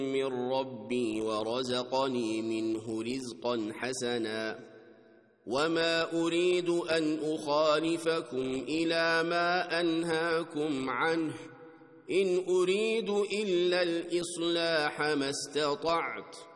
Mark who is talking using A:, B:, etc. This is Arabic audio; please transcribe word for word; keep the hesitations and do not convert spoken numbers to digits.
A: من ربي ورزقني منه رزقا حسنا وما أريد أن أخالفكم إلى ما أنهاكم عنه إن أريد إلا الإصلاح ما استطعت